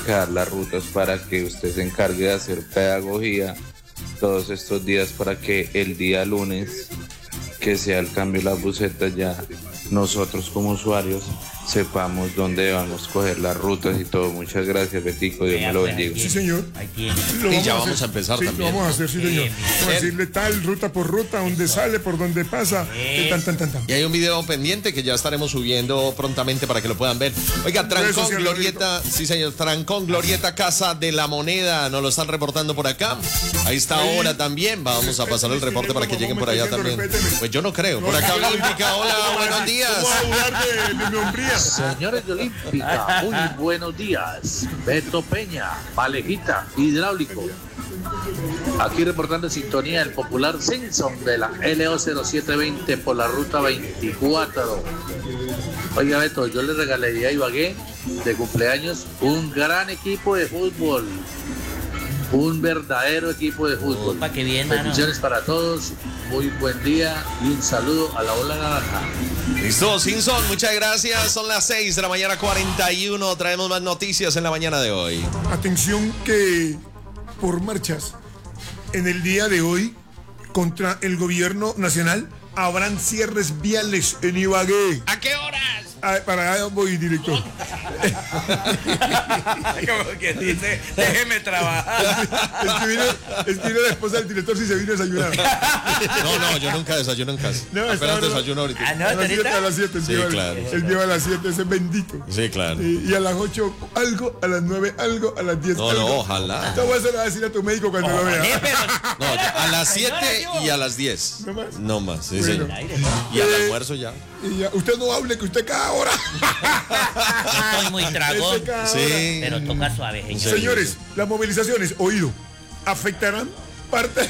que dar las rutas para que usted se encargue de hacer pedagogía todos estos días para que el día lunes, que sea el cambio de las busetas, ya nosotros como usuarios sepamos dónde vamos a coger las rutas y todo. Muchas gracias, Betico, Dios me lo bendiga. Sí, señor. Y ya vamos a empezar sí, también. Lo vamos a hacer, sí, señor. Vamos a decirle tal, ruta por ruta, dónde sale, por dónde pasa, tan. Y hay un video pendiente que ya estaremos subiendo prontamente para que lo puedan ver. Oiga, Trancón, Glorieta, sí señor, Trancón, Glorieta, Casa de la Moneda, nos lo están reportando por acá. Ahí está ahora también, vamos a pasar el reporte para que lleguen por allá también. Pues yo no creo. Por acá Olímpica, hola, buenos días. Vamos a dudar de mi hombría. Señores de Olímpica, muy buenos días. Beto Peña, Valejita, hidráulico. Aquí reportando sintonía el popular Simpson de la LO 0720 por la ruta 24. Oiga, Beto, yo le regalaría a Ibagué de cumpleaños un gran equipo de fútbol. Un verdadero equipo de fútbol. Opa, qué bien, bendiciones para todos, muy buen día y un saludo a la Ola Naranja. Listo, Simpson, muchas gracias. Son las 6 de la mañana 41. Traemos más noticias en la mañana de hoy. Atención que por marchas en el día de hoy contra el gobierno nacional habrán cierres viales en Ibagué. ¿A qué horas? Para allá voy, director. Como que dice, déjeme trabajar. Es que vino la esposa del director si se vino a desayunar. No, yo nunca desayuno en casa. No, apenas desayuno ahorita. Ah, no, A las 7, Sí, claro. El lleva a las 7, ese es bendito. Sí, claro. Y a las 8 algo, a las 9 algo, a las 10 No, algo. no, ojalá. Esto vas a decir a tu médico cuando lo vea. No, a las 7 y a las 10. ¿No más? No más, sí, Bueno. señor. Y al almuerzo ya. Y ya, usted no hable, que usted cada hora. Estoy muy tragón. Ese cada hora. Sí. Pero toca suave, señor. Sí. Señores, las movilizaciones, oído, afectarán parte.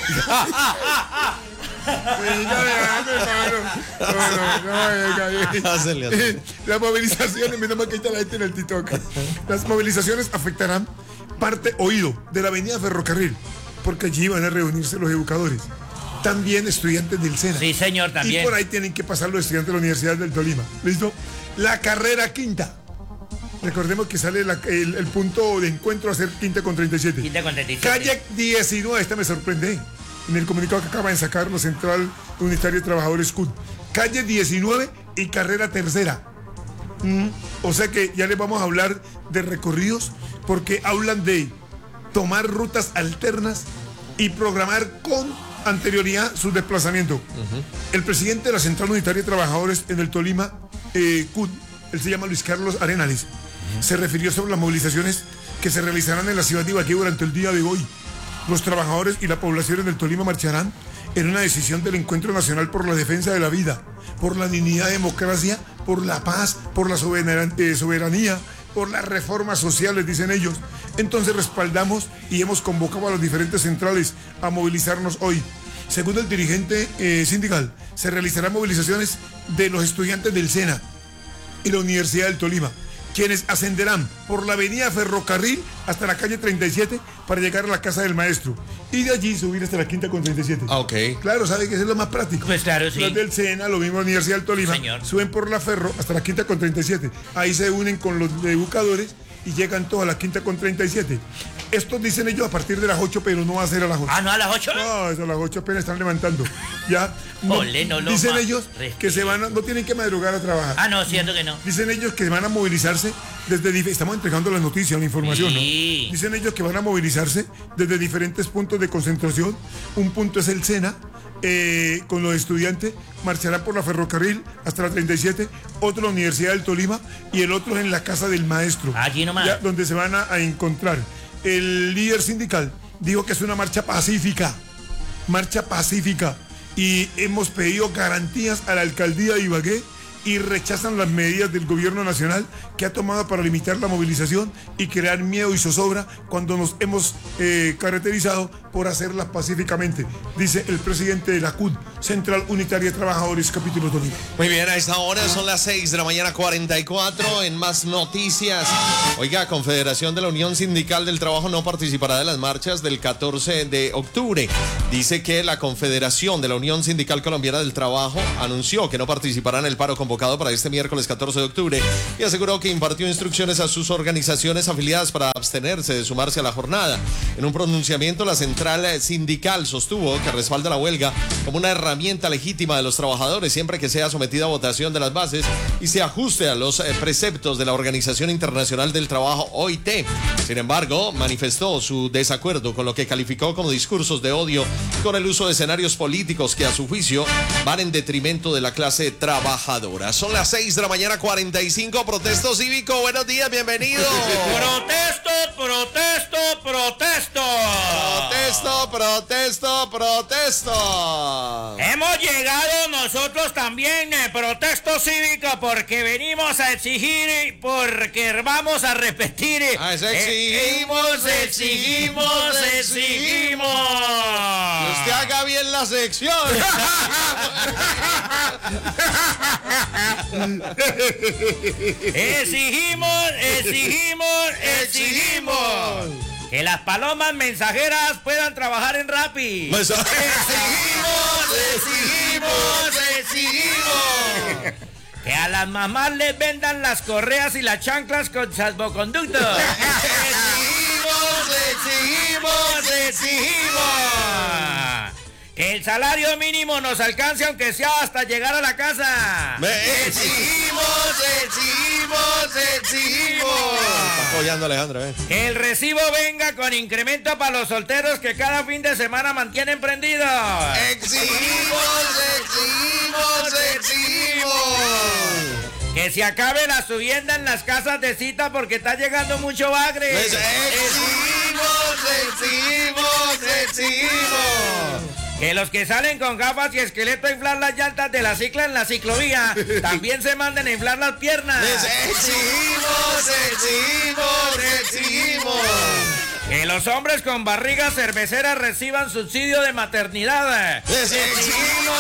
Las movilizaciones, menos mal que está la gente en el TikTok. Las movilizaciones afectarán parte, oído, de la avenida Ferrocarril, porque allí van a reunirse los educadores. También estudiantes del SENA. Sí, señor, también. Y por ahí tienen que pasar los estudiantes de la Universidad del Tolima. ¿Listo? La carrera quinta. Recordemos que sale el punto de encuentro a ser quinta con 37. Quinta con 37. Calle 19, esta me sorprende. En el comunicado que acaban de sacar los Central Unitario de Trabajadores CUT. Calle 19 y carrera tercera. O sea que ya les vamos a hablar de recorridos porque hablan de tomar rutas alternas y programar con anterioridad su desplazamiento. El presidente de la Central Unitaria de Trabajadores en el Tolima, CUT, él se llama Luis Carlos Arenales, se refirió sobre las movilizaciones que se realizarán en la ciudad de Ibagué durante el día de hoy. Los trabajadores y la población en el Tolima marcharán en una decisión del Encuentro Nacional por la Defensa de la Vida, por la dignidad, democracia, por la paz, por la soberanía, por las reformas sociales, dicen ellos. Entonces respaldamos y hemos convocado a las diferentes centrales a movilizarnos hoy. Según el dirigente sindical, se realizarán movilizaciones de los estudiantes del SENA y la Universidad del Tolima, quienes ascenderán por la avenida Ferrocarril hasta la calle 37 para llegar a la casa del maestro y de allí subir hasta la quinta con 37. Ah, ok. Claro, sabe que eso es lo más práctico. Pues claro, sí. Los del SENA, lo mismo la Universidad del Tolima, Señor. suben por la Ferro hasta la quinta con 37. Ahí se unen con los educadores y llegan todos a la quinta con 37. Estos dicen ellos a partir de las 8, pero no va a ser a las 8. Ah, no, a las 8. No, eso a las 8 apenas están levantando. Ya. No, Ole, no lo dicen más. ellos que no tienen que madrugar a trabajar. Ah, no, cierto que no. Dicen ellos que van a movilizarse estamos entregando las noticias, la información, Sí. ¿no? Dicen ellos que van a movilizarse desde diferentes puntos de concentración. Un punto es el SENA, con los estudiantes, marcharán por la Ferrocarril hasta la 37, otro la Universidad del Tolima y el otro en la casa del maestro. Allí nomás. Ya, donde se van a encontrar. El líder sindical dijo que es una marcha pacífica, y hemos pedido garantías a la alcaldía de Ibagué y rechazan las medidas del gobierno nacional que ha tomado para limitar la movilización y crear miedo y zozobra cuando nos hemos caracterizado por hacerlas pacíficamente, dice el presidente de la CUT. Central Unitaria de Trabajadores, capítulo Tolima. Muy bien, a esta hora son las 6 de la mañana 44. En más noticias, oiga, Confederación de la Unión Sindical del Trabajo no participará de las marchas del 14 de octubre. Dice que la Confederación de la Unión Sindical Colombiana del Trabajo anunció que no participará en el paro convocado para este miércoles 14 de octubre y aseguró que impartió instrucciones a sus organizaciones afiliadas para abstenerse de sumarse a la jornada. En un pronunciamiento, la central sindical sostuvo que respalda la huelga como una herramienta legítima de los trabajadores siempre que sea sometida a votación de las bases y se ajuste a los preceptos de la Organización Internacional del Trabajo, OIT. Sin embargo, manifestó su desacuerdo con lo que calificó como discursos de odio con el uso de escenarios políticos que a su juicio van en detrimento de la clase trabajadora. Son las 6 de la mañana 45. Protesto cívico, buenos días, bienvenido. Protesto, protesto, protesto. Protesto, protesto, protesto. Hemos llegado nosotros también, protesto cívico, porque venimos a exigir, porque vamos a repetir. Exigimos, exigimos. Que usted haga bien la sección. Exigimos. Que las palomas mensajeras puedan trabajar en Rappi. Exigimos. Que a las mamás les vendan las correas y las chanclas con salvoconducto. Exigimos. Que el salario mínimo nos alcance aunque sea hasta llegar a la casa. Exigimos. Está apoyando Alejandro, Que el recibo venga con incremento para los solteros que cada fin de semana mantienen prendidos. Exigimos. Que se acabe la subienda en las casas de cita porque está llegando mucho bagre. Exigimos. Que los que salen con gafas y esqueleto a inflar las llantas de la cicla en la ciclovía también se manden a inflar las piernas. Exigimos. Que los hombres con barriga cervecera reciban subsidio de maternidad. Exigimos.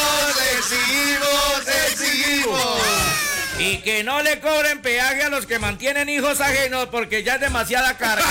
Y que no le cobren peaje a los que mantienen hijos ajenos porque ya es demasiada carga.